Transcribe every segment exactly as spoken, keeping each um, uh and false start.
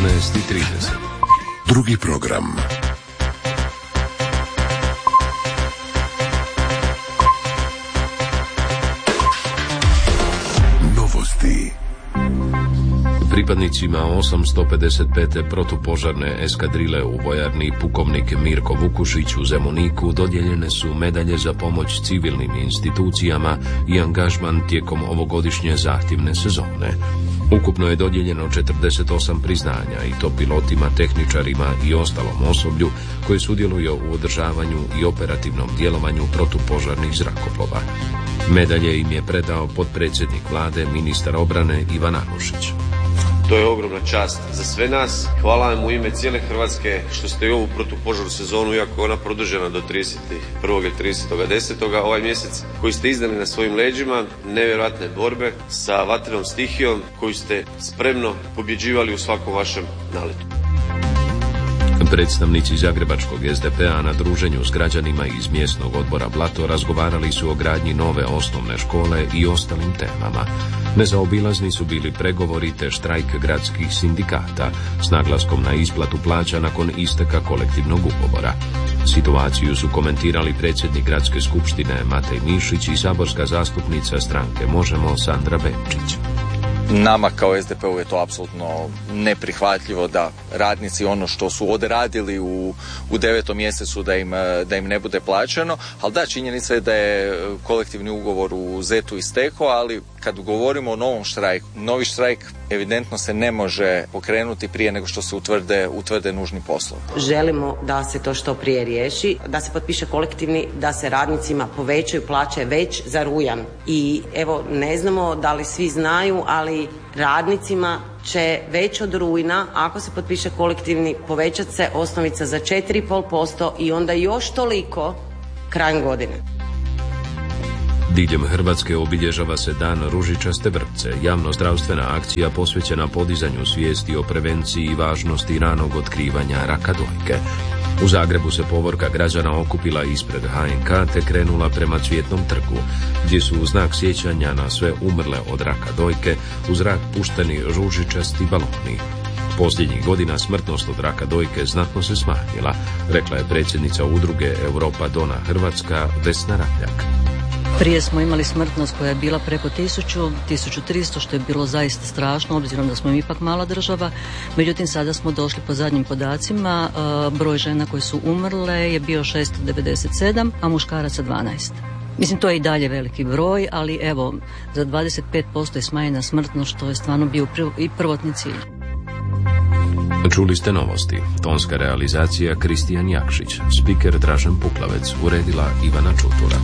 šesnaest i trideset. Drugi program. Novosti. Pripadnicima osamsto pedeset pete protupožarne eskadrile u vojarni pukovnik Mirko Vukušić u Zemuniku dodijeljene su medalje za pomoć civilnim institucijama i angažman tijekom ovogodišnje zahtjevne sezone. Ukupno je dodijeljeno četrdeset osam priznanja i to pilotima, tehničarima i ostalom osoblju koji sudjeluju u održavanju i operativnom djelovanju protupožarnih zrakoplova. Medalje im je predao potpredsjednik vlade, ministar obrane Ivan Anušić. To je ogromna čast za sve nas. Hvala vam u ime cijele Hrvatske što ste i ovu protupožarnu sezonu, iako je ona produžena do trideset prvog i tridesetog desetog ovaj mjesec, koji ste izdali na svojim leđima, nevjerojatne borbe sa vatrenom stihijom koju ste spremno pobjeđivali u svakom vašem naletu. Predstavnici zagrebačkog es de pe a na druženju s građanima iz mjesnog odbora Blato razgovarali su o gradnji nove osnovne škole i ostalim temama. Nezaobilazni su bili pregovori te štrajk gradskih sindikata s naglaskom na isplatu plaća nakon isteka kolektivnog ugovora. Situaciju su komentirali predsjednik gradske skupštine Matej Mišić i saborska zastupnica stranke Možemo Sandra Benčić. Nama kao es de pe u je to apsolutno neprihvatljivo da radnici ono što su odradili u, u devetom mjesecu da im, da im ne bude plaćeno, ali da, činjenica je da je kolektivni ugovor u zetu istekao, ali kad govorimo o novom štrajku, novi štrajk evidentno se ne može pokrenuti prije nego što se utvrde, utvrde nužni poslovi. Želimo da se to što prije riješi, da se potpiše kolektivni, da se radnicima povećaju plaće već za rujan. I evo, ne znamo da li svi znaju, ali radnicima će već od rujna, ako se potpiše kolektivni, povećati se osnovica za četiri i pol posto i onda još toliko krajem godine. Diljem Hrvatske obilježava se Dan ružičaste vrpce, javnozdravstvena akcija posvećena podizanju svijesti o prevenciji i važnosti ranog otkrivanja raka dojke. U Zagrebu se povorka građana okupila ispred ha en ka te krenula prema Cvjetnom trgu, gdje su u znak sjećanja na sve umrle od raka dojke u zrak pušteni ružičasti baloni. Posljednjih godina smrtnost od raka dojke znatno se smanjila, rekla je predsjednica udruge Europa Dona Hrvatska Vesna Rapljak. Prije smo imali smrtnost koja je bila preko tisuću, tisuću tristo, što je bilo zaista strašno, obzirom da smo ipak mala država. Međutim, sada smo došli po zadnjim podacima, broj žena koje su umrle je bio šesto devedeset sedam, a muškaraca dvanaest. Mislim, to je i dalje veliki broj, ali evo, za dvadeset pet posto je smanjena smrtnost, što je stvarno bio i prvotni cilj. Čuli ste novosti. Tonska realizacija Kristijan Jakšić, spiker Dražen Puklavec, uredila Ivana Čutura.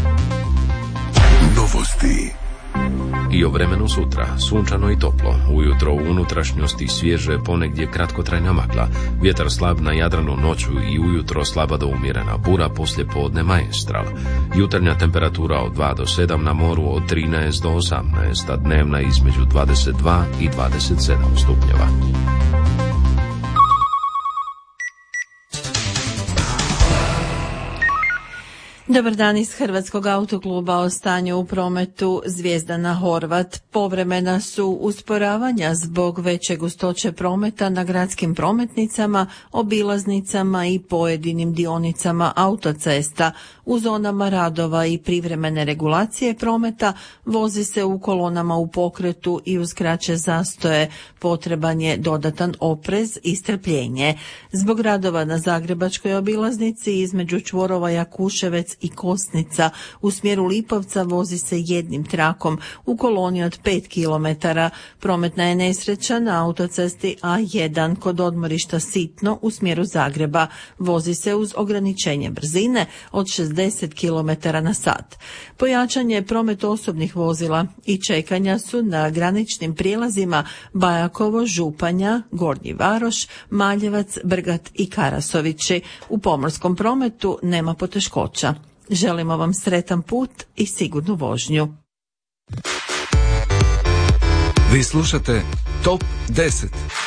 Novosti. I o vremenu sutra, sunčano i toplo, ujutro u unutrašnjosti svježe, ponegdje kratkotrajna magla, vjetar slab na Jadranu noću i ujutro slaba do umjerena bura, poslije podne maestral. Jutarnja temperatura od dva do sedam, na moru od trinaest do osamnaest, a dnevna između dvadeset dva i dvadeset sedam stupnjeva. Dobar dan iz Hrvatskog autokluba. O stanju u prometu. Zvijezdana Horvat. Povremena su usporavanja zbog veće gustoće prometa na gradskim prometnicama, obilaznicama i pojedinim dionicama autocesta. U zonama radova i privremene regulacije prometa vozi se u kolonama u pokretu i uz kraće zastoje. Potreban je dodatan oprez i strpljenje. Zbog radova na Zagrebačkoj obilaznici između čvorova Jakuševec i Kosnica u smjeru Lipovca vozi se jednim trakom u koloni od pet kilometara. Prometna je nesreća na autocesti A jedan kod odmorišta Sitno u smjeru Zagreba. Vozi se uz ograničenje brzine od šezdeset kilometara na sat. Pojačan je promet osobnih vozila i čekanja su na graničnim prijelazima Bajakovo, Županja, Gornji Varoš, Maljevac, Brgat i Karasovići. U pomorskom prometu nema poteškoća. Želimo vam sretan put i sigurnu vožnju. Vi slušate Top deset.